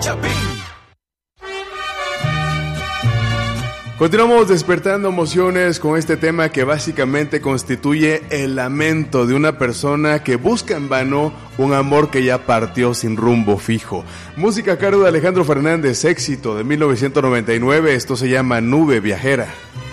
Continuamos despertando emociones con este tema que básicamente constituye el lamento de una persona que busca en vano un amor que ya partió sin rumbo fijo. Música a cargo de Alejandro Fernández, éxito de 1999, esto se llama Nube Viajera.